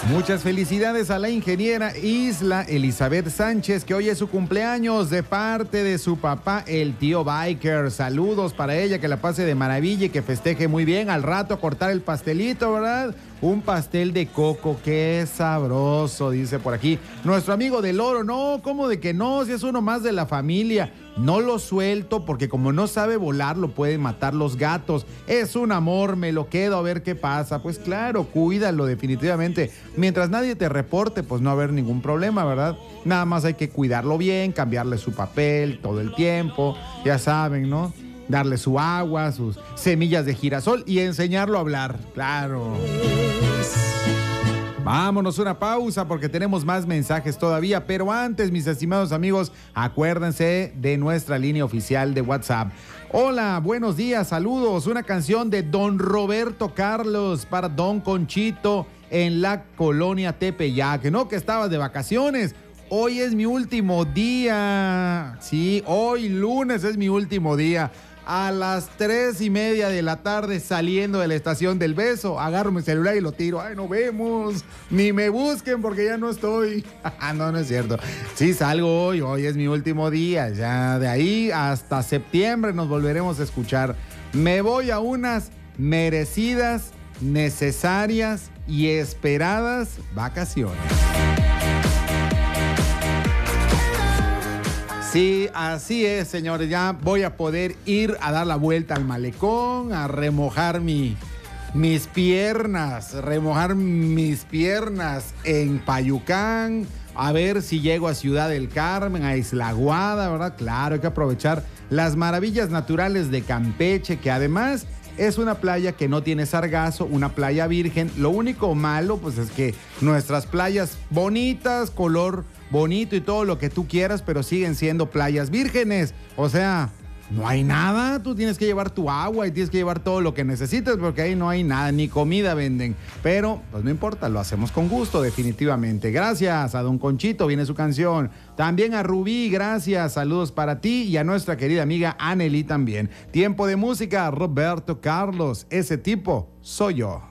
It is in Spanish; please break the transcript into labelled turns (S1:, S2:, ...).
S1: Muchas felicidades a la ingeniera Isla Elizabeth Sánchez, que hoy es su cumpleaños, de parte de su papá, el tío Biker. Saludos para ella, que la pase de maravilla y que festeje muy bien. Al rato a cortar el pastelito, ¿verdad? Un pastel de coco, qué sabroso, dice por aquí nuestro amigo del Oro. No, ¿cómo de que no? Si es uno más de la familia. No lo suelto porque como no sabe volar lo pueden matar los gatos. Es un amor, me lo quedo a ver qué pasa. Pues claro, cuídalo definitivamente. Mientras nadie te reporte, pues no va a haber ningún problema, ¿verdad? Nada más hay que cuidarlo bien, cambiarle su papel todo el tiempo. Ya saben, ¿no? Darle su agua, sus semillas de girasol y enseñarlo a hablar. Claro. Vámonos una pausa porque tenemos más mensajes todavía, pero antes, mis estimados amigos, acuérdense de nuestra línea oficial de WhatsApp. Hola, buenos días, saludos. Una canción de Don Roberto Carlos para Don Conchito en la colonia Tepeyac. No, que estabas de vacaciones. Hoy es mi último día. Sí, hoy lunes es mi último día. A las 3:30 de la tarde, saliendo de la estación del Beso, agarro mi celular y lo tiro. Ay, nos vemos. Ni me busquen porque ya no estoy. No, no es cierto. Sí, salgo hoy es mi último día. Ya de ahí hasta septiembre nos volveremos a escuchar. Me voy a unas merecidas, necesarias y esperadas vacaciones. Sí, así es, señores. Ya voy a poder ir a dar la vuelta al malecón, a remojar mis piernas en Payucán, a ver si llego a Ciudad del Carmen, a Isla Aguada, ¿verdad? Claro, hay que aprovechar las maravillas naturales de Campeche, que además es una playa que no tiene sargazo, una playa virgen. Lo único malo, pues, es que nuestras playas bonitas, color bonito y todo lo que tú quieras, pero siguen siendo playas vírgenes. O sea, no hay nada. Tú tienes que llevar tu agua y tienes que llevar todo lo que necesites porque ahí no hay nada, ni comida venden. Pero, pues no importa, lo hacemos con gusto, definitivamente. Gracias a Don Conchito, viene su canción. También a Rubí, gracias. Saludos para ti y a nuestra querida amiga Anneli también. Tiempo de música, Roberto Carlos. Ese tipo soy yo.